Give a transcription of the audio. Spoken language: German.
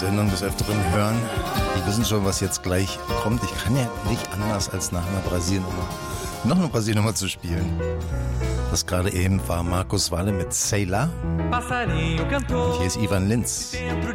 Sendung des Öfteren hören, die wissen schon, was jetzt gleich kommt. Ich kann ja nicht anders, als nach einer Brasilien-Nummer noch eine Brasilien-Nummer zu spielen. Das gerade eben war Markus Walle mit Sei Lá. Und hier ist Ivan Lins. Dentro